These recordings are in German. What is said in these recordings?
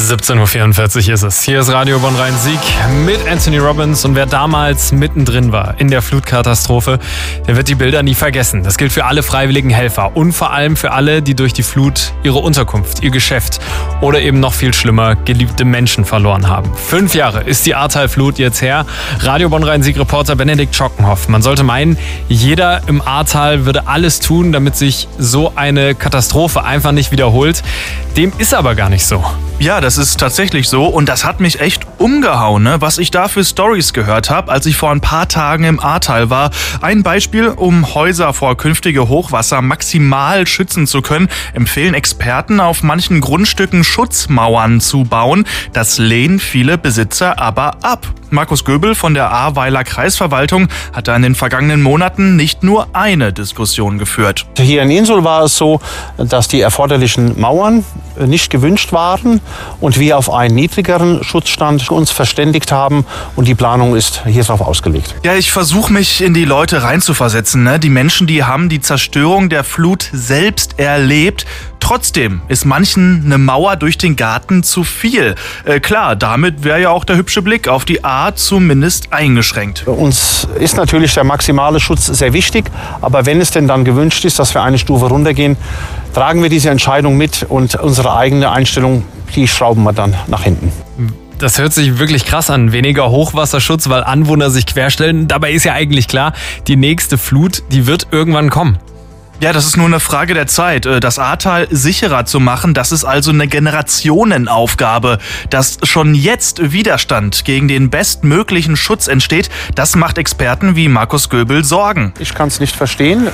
17:44 Uhr ist es. Hier ist Radio Bonn-Rhein-Sieg mit Anthony Robbins. Und wer damals mittendrin war in der Flutkatastrophe, der wird die Bilder nie vergessen. Das gilt für alle freiwilligen Helfer und vor allem für alle, die durch die Flut ihre Unterkunft, ihr Geschäft oder eben noch viel schlimmer, geliebte Menschen verloren haben. 5 Jahre ist die Ahrtal-Flut jetzt her. Radio Bonn-Rhein-Sieg-Reporter Benedikt Schockenhoff. Man sollte meinen, jeder im Ahrtal würde alles tun, damit sich so eine Katastrophe einfach nicht wiederholt. Dem ist aber gar nicht so. Ja, das ist tatsächlich so und das hat mich echt umgehauen, ne? Was ich da für Storys gehört habe, als ich vor ein paar Tagen im Ahrtal war. Ein Beispiel, um Häuser vor künftige Hochwasser maximal schützen zu können, empfehlen Experten, auf manchen Grundstücken Schutzmauern zu bauen. Das lehnen viele Besitzer aber ab. Markus Göbel von der Ahrweiler Kreisverwaltung hat da in den vergangenen Monaten nicht nur eine Diskussion geführt. Hier in Insel war es so, dass die erforderlichen Mauern nicht gewünscht waren und wir auf einen niedrigeren Schutzstand uns verständigt haben und die Planung ist hier drauf ausgelegt. Ja, ich versuche mich in die Leute reinzuversetzen, ne? Die Menschen, die haben die Zerstörung der Flut selbst erlebt. Trotzdem ist manchen eine Mauer durch den Garten zu viel. Klar, damit wäre ja auch der hübsche Blick auf die Ahr zumindest eingeschränkt. Uns ist natürlich der maximale Schutz sehr wichtig, aber wenn es denn dann gewünscht ist, dass wir eine Stufe runtergehen, tragen wir diese Entscheidung mit und unsere eigene Einstellung, die schrauben wir dann nach hinten. Das hört sich wirklich krass an. Weniger Hochwasserschutz, weil Anwohner sich querstellen. Dabei ist ja eigentlich klar, die nächste Flut, die wird irgendwann kommen. Ja, das ist nur eine Frage der Zeit. Das Ahrtal sicherer zu machen, das ist also eine Generationenaufgabe. Dass schon jetzt Widerstand gegen den bestmöglichen Schutz entsteht, das macht Experten wie Markus Göbel Sorgen. Ich kann es nicht verstehen.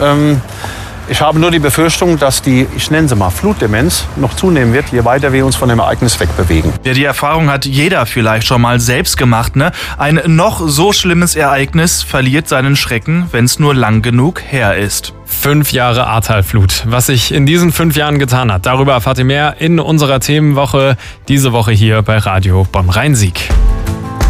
Ich habe nur die Befürchtung, dass die, ich nenne sie mal, Flutdemenz noch zunehmen wird, je weiter wir uns von dem Ereignis wegbewegen. Ja, die Erfahrung hat jeder vielleicht schon mal selbst gemacht, ne? Ein noch so schlimmes Ereignis verliert seinen Schrecken, wenn es nur lang genug her ist. 5 Jahre Ahrtal-Flut. Was sich in diesen 5 Jahren getan hat, darüber erfahrt ihr mehr in unserer Themenwoche, diese Woche hier bei Radio Bonn-Rhein-Sieg.